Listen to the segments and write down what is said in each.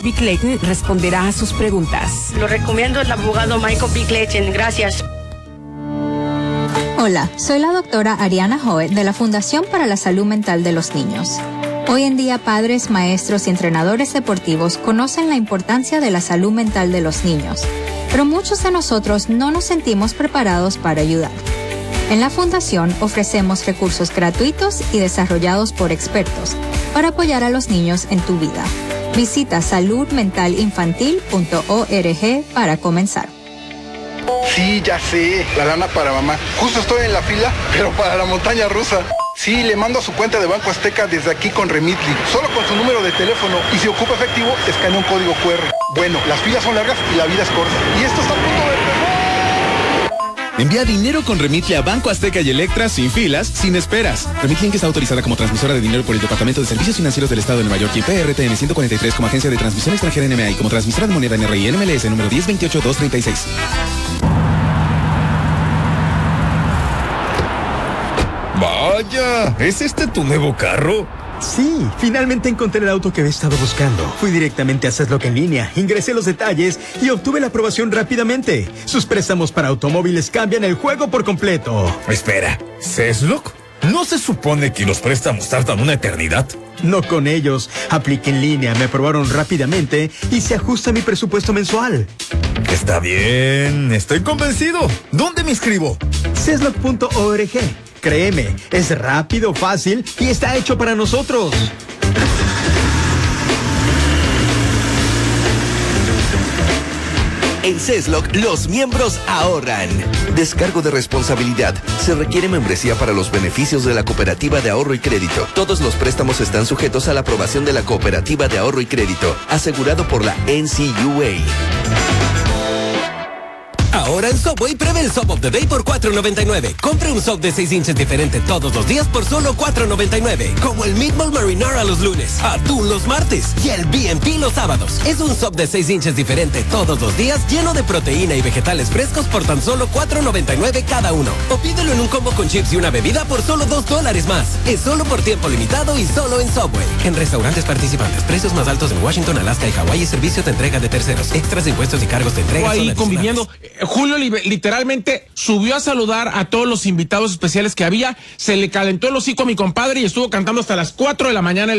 Bickletten responderá a sus preguntas. Lo recomiendo el abogado Michael Bickletten. Gracias. Hola, soy la doctora Ariana Hoet de la Fundación para la Salud Mental de los Niños. Hoy en día, padres, maestros y entrenadores deportivos conocen la importancia de la salud mental de los niños, pero muchos de nosotros no nos sentimos preparados para ayudar. En la Fundación ofrecemos recursos gratuitos y desarrollados por expertos para apoyar a los niños en tu vida. Visita saludmentalinfantil.org para comenzar. Sí, ya sé, la lana para mamá. Justo estoy en la fila, pero para la montaña rusa. Sí, le mando a su cuenta de Banco Azteca desde aquí con Remitly, solo con su número de teléfono, y si ocupa efectivo, escanea un código QR. Bueno, las filas son largas y la vida es corta. Y esto está a punto de empezar. Envía dinero con Remitly a Banco Azteca y Electra sin filas, sin esperas. Remitly está autorizada como transmisora de dinero por el Departamento de Servicios Financieros del Estado de Nueva York y PRTN 143 como agencia de transmisión extranjera NMA y como transmisora de moneda NRI NMLS número 1028236. Vaya, ¿es este tu nuevo carro? Sí, finalmente encontré el auto que había estado buscando. Fui directamente a Ceslock en línea, ingresé los detalles y obtuve la aprobación rápidamente. Sus préstamos para automóviles cambian el juego por completo. Espera, ¿Ceslock? ¿No se supone que los préstamos tardan una eternidad? No con ellos. Apliqué en línea, me aprobaron rápidamente y se ajusta mi presupuesto mensual. Está bien, estoy convencido. ¿Dónde me inscribo? Ceslock.org. Créeme, es rápido, fácil y está hecho para nosotros. En Ceslock, los miembros ahorran. Descargo de responsabilidad. Se requiere membresía para los beneficios de la Cooperativa de Ahorro y Crédito. Todos los préstamos están sujetos a la aprobación de la Cooperativa de Ahorro y Crédito, asegurado por la NCUA. Ahora en Subway pruebe el Sub of the Day por $4.99. Compre un sub de 6 inches diferente todos los días por solo $4.99. Como el Meatball Marinara los lunes, atún los martes y el BNP los sábados. Es un sub de 6 inches diferente todos los días, lleno de proteína y vegetales frescos por tan solo $4.99 cada uno. O pídelo en un combo con chips y una bebida por solo $2 más. Es solo por tiempo limitado y solo en Subway. En restaurantes participantes, precios más altos en Washington, Alaska y Hawái y servicio de entrega de terceros. Extras de impuestos y cargos de entrega. Ahí conviviendo. Julio literalmente subió a saludar a todos los invitados especiales que había, se le calentó el hocico a mi compadre y estuvo cantando hasta las 4 de la mañana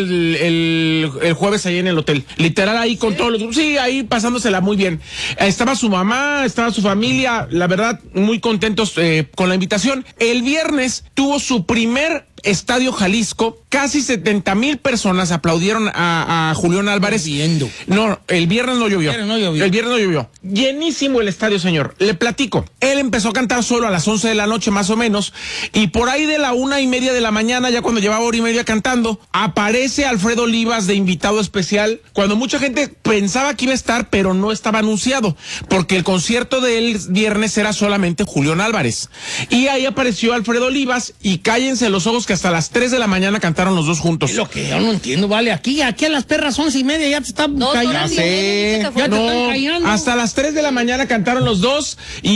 el jueves ahí en el hotel. Literal ahí con todos los... Sí, ahí pasándosela muy bien. Estaba su mamá, estaba su familia, la verdad, muy contentos con la invitación. El viernes tuvo su primer Estadio Jalisco, casi 70,000 personas aplaudieron a Julián Álvarez. No, el viernes no llovió. El viernes no llovió. Llenísimo el estadio, señor. Le platico. Él empezó a cantar solo a las 11 de la noche más o menos, y por ahí de la 1:30 de la mañana, ya cuando llevaba 1:30 cantando, aparece Alfredo Olivas de invitado especial, cuando mucha gente pensaba que iba a estar, pero no estaba anunciado, porque el concierto del viernes era solamente Julián Álvarez. Y ahí apareció Alfredo Olivas y cállense los ojos que hasta las 3 de la mañana cantaron los dos juntos. Es lo que yo no entiendo, vale. Aquí a las perras 11:30 ya te están callando. Ya te están callando. Hasta las 3 de la mañana cantaron los dos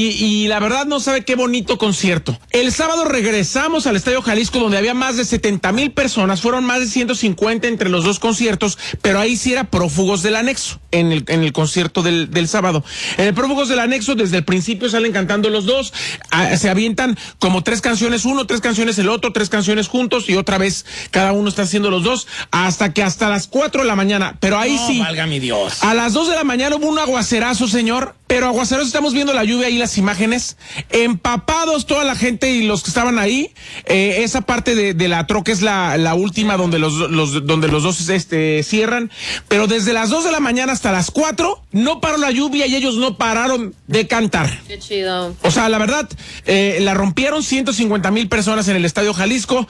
y la verdad no sabe qué bonito concierto. El sábado regresamos al Estadio Jalisco, donde había más de 70,000 personas. Fueron más de 150 entre los dos conciertos, pero ahí sí era Prófugos del Anexo, en el concierto del sábado. En el Prófugos del Anexo, desde el principio salen cantando los dos, se avientan como 3 canciones uno, 3 canciones el otro, 3 canciones juntos, y otra vez cada uno está haciendo los dos, hasta las 4 de la mañana. Pero ahí sí, valga mi Dios. A las 2 de la mañana hubo un aguacerazo, señor. Pero aguaceros, estamos viendo la lluvia ahí, las imágenes, empapados toda la gente y los que estaban ahí. Esa parte de la troca es la última donde los dos cierran. Pero desde las 2 de la mañana hasta las 4 no paró la lluvia y ellos no pararon de cantar. Qué chido. O sea, la verdad, la rompieron 150,000 personas en el Estadio Jalisco.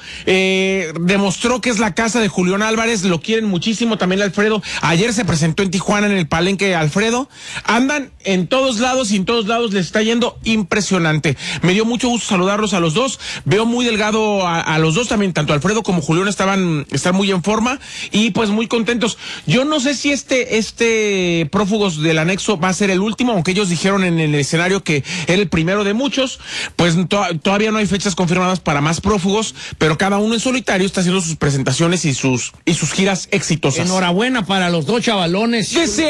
Demostró que es la casa de Julián Álvarez, lo quieren muchísimo también Alfredo. Ayer se presentó en Tijuana en el Palenque Alfredo. Andan en todos lados y en todos lados les está yendo impresionante. Me dio mucho gusto saludarlos a los dos. Veo muy delgado a los dos también, tanto Alfredo como Julián están muy en forma y pues muy contentos. Yo no sé si este Prófugos del Anexo va a ser el último, aunque ellos dijeron en el escenario que era el primero de muchos. Pues todavía no hay fechas confirmadas para más prófugos, pero cada uno en solitario está haciendo sus presentaciones y sus giras exitosas. Enhorabuena para los dos chavalones.